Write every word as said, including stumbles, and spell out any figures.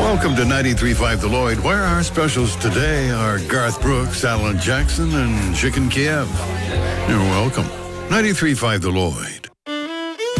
Welcome to ninety-three point five The Lloyd, where our specials today are Garth Brooks, Alan Jackson, and Chicken Kiev. You're welcome. ninety-three point five The Lloyd.